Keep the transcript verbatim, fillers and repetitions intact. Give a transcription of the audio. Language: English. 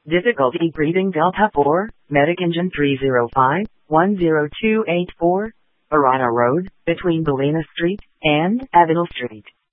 Difficulty breathing Delta four, Medic Engine three zero five, one zero two eight four, Arana Road, between Belina Street and Avenel Street.